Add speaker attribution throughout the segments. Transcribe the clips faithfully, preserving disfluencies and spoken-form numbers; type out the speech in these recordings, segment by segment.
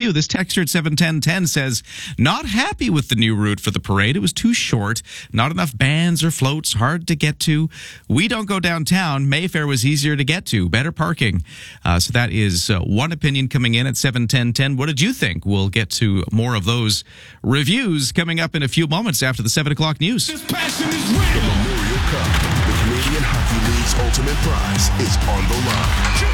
Speaker 1: you? This texter at seven ten ten says, not happy with the new route for the parade. It was too short, not enough bands or floats, hard to get to. We don't go downtown. Mayfair was easier to get to, better parking. Uh, so that is uh, one opinion coming in at seven ten ten. What did you think? We'll get to more of those reviews coming up in a few moments after the seven o'clock news.
Speaker 2: This passion is real. The Memorial Cup, the Canadian Hockey League's ultimate prize, is on the line.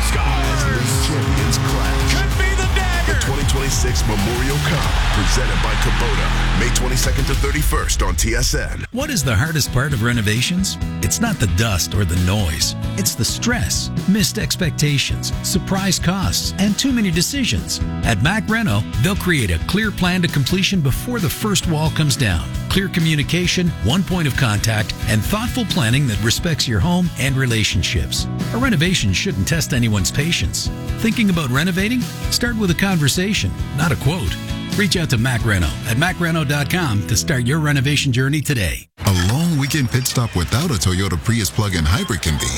Speaker 2: As league champions clash. Could be the dagger. The twenty twenty-six Memorial Cup, presented by Kubota, May twenty-second to thirty-first on T S N.
Speaker 3: What is the hardest part of renovations? It's not the dust or the noise. It's the stress, missed expectations, surprise costs, and too many decisions. At Mac Reno, they'll create a clear plan to completion before the first wall comes down. Clear communication, one point of contact, and thoughtful planning that respects your home and relationships. A renovation shouldn't test anyone's patience. Thinking about renovating? Start with a conversation, not a quote. Reach out to Mac Reno at mac reno dot com to start your renovation journey today.
Speaker 4: A long weekend pit stop without a Toyota Prius plug-in hybrid can be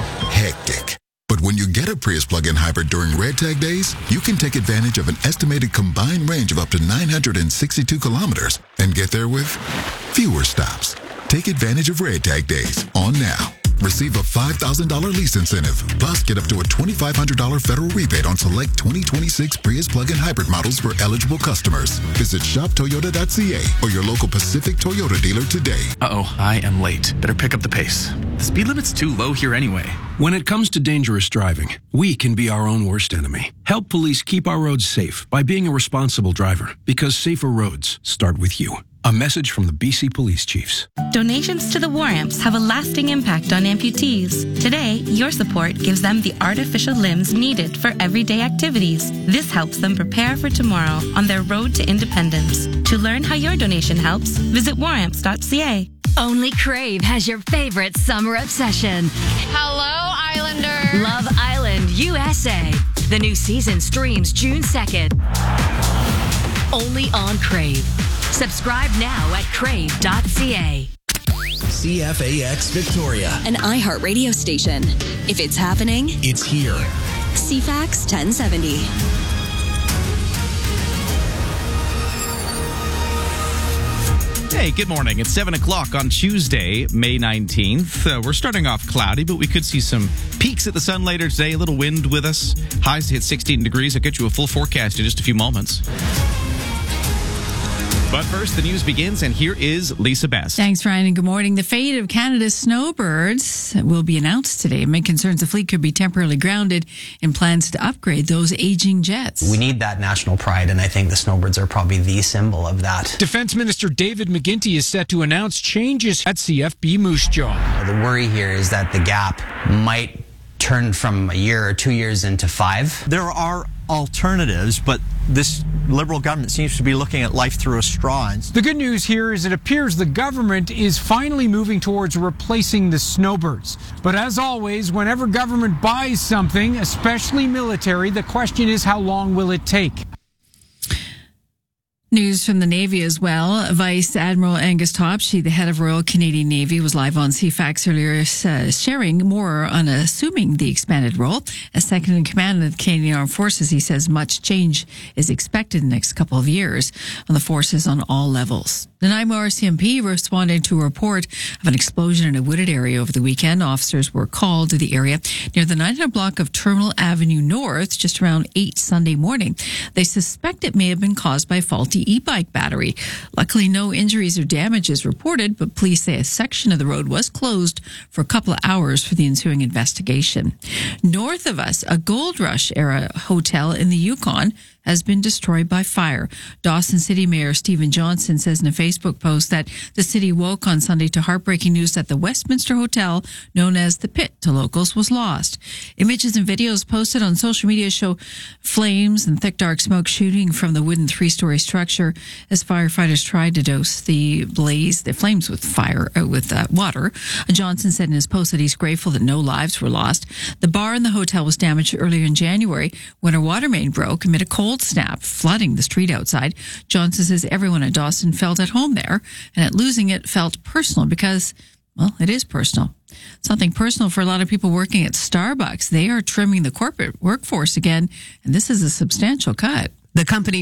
Speaker 4: hectic. But when you get a Prius plug-in hybrid during Red Tag days, you can take advantage of an estimated combined range of up to nine hundred sixty-two kilometers and get there with fewer stops. Take advantage of Red Tag days on now. Receive a five thousand dollars lease incentive, plus get up to a twenty-five hundred dollars federal rebate on select twenty twenty-six Prius plug-in hybrid models for eligible customers. Visit shop toyota dot c a or your local Pacific Toyota dealer today.
Speaker 5: Uh-oh, I am late. Better pick up the pace. The speed limit's too low here anyway.
Speaker 6: When it comes to dangerous driving, we can be our own worst enemy. Help police keep our roads safe by being a responsible driver, because safer roads start with you. A message from the B C Police Chiefs.
Speaker 7: Donations to the War Amps have a lasting impact on amputees. Today, your support gives them the artificial limbs needed for everyday activities. This helps them prepare for tomorrow on their road to independence. To learn how your donation helps, visit war amps dot c a.
Speaker 8: Only Crave has your favorite summer obsession.
Speaker 9: Hello, Islander.
Speaker 8: Love Island, U S A. The new season streams June second. Only on Crave. Subscribe now at crave dot c a.
Speaker 3: C F A X Victoria,
Speaker 10: an iHeart radio station. If it's happening,
Speaker 3: it's here.
Speaker 10: C FAX ten seventy.
Speaker 1: Hey, good morning. It's seven o'clock on Tuesday, May nineteenth. Uh, we're starting off cloudy, but we could see some peaks at the sun later today. A little wind with us. Highs to hit sixteen degrees. I'll get you a full forecast in just a few moments. But first, the news begins, and here is Lisa Best.
Speaker 11: Thanks, Ryan, and good morning. The fate of Canada's snowbirds will be announced today amid concerns the fleet could be temporarily grounded in plans to upgrade those aging jets.
Speaker 12: We need that national pride, and I think the snowbirds are probably the symbol of that.
Speaker 13: Defense Minister David McGuinty is set to announce changes at C F B Moose Jaw.
Speaker 12: The worry here is that the gap might turn from a year or two years into five.
Speaker 14: There are alternatives, but this Liberal government seems to be looking at life through a straw.
Speaker 13: The good news here is it appears the government is finally moving towards replacing the snowbirds. But as always, whenever government buys something, especially military, the question is how long will it take?
Speaker 11: News from the Navy as well. Vice Admiral Angus Topshee, the head of Royal Canadian Navy, was live on C FAX earlier, uh, sharing more on assuming the expanded role. As second in command of the Canadian Armed Forces, he says much change is expected in the next couple of years on the forces on all levels. Nanaimo R C M P responded to a report of an explosion in a wooded area over the weekend. Officers were called to the area near the nine hundred block of Terminal Avenue North just around eight Sunday morning. They suspect it may have been caused by faulty e-bike battery. Luckily, no injuries or damages reported, but police say a section of the road was closed for a couple of hours for the ensuing investigation. North of us, a Gold Rush era hotel in the Yukon has been destroyed by fire. Dawson City Mayor Stephen Johnson says in a Facebook post that the city woke on Sunday to heartbreaking news that the Westminster Hotel, known as the Pit to locals, was lost. Images and videos posted on social media show flames and thick dark smoke shooting from the wooden three-story structure as firefighters tried to douse the blaze, the flames with fire, uh, with uh, water. Johnson said in his post that he's grateful that no lives were lost. The bar in the hotel was damaged earlier in January when a water main broke amid a cold snap, flooding the street outside. Johnson says everyone at Dawson felt at home there, and at losing it felt personal because, well, it is personal. Something personal for a lot of people working at Starbucks. They are trimming the corporate workforce again, and this is a substantial cut.
Speaker 15: The company